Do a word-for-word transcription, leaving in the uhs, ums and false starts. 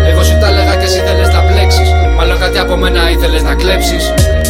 Εγώ σου τα λέγα και εσύ θέλες να μπλέξεις. Μάλλον κάτι από μένα ήθελες να κλέψεις.